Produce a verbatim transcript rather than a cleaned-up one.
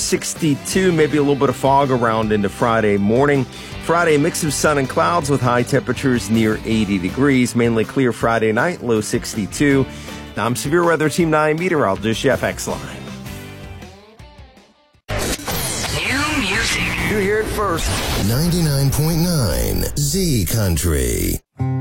sixty-two, maybe a little bit of fog around into Friday morning. Friday, mix of sun and clouds with high temperatures near eighty degrees. Mainly clear Friday night, low sixty-two. Now I'm Severe Weather Team nine meteorologist Jeff Exline. New music. You hear it first. ninety-nine point nine Z Country.